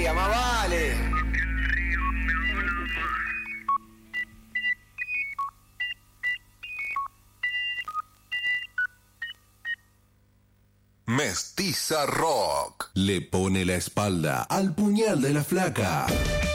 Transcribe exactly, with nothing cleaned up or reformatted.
alegría, más vale. Mestiza Rock le pone la espalda al puñal de la flaca.